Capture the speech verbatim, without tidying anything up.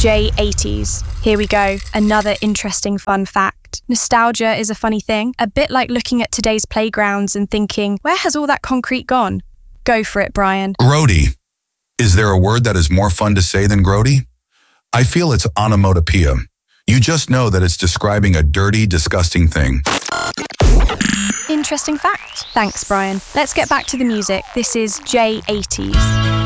J eighties. Here we go, another interesting fun fact. Nostalgia is a funny thing, a bit like looking at today's playgrounds and thinking, where has all that concrete gone? Go for it, Brian. Grody. Is there a word that is more fun to say than grody? I feel it's onomatopoeia. You just know that it's describing a dirty, disgusting thing. Interesting fact. Thanks, Brian. Let's get back to the music. This is J eighties.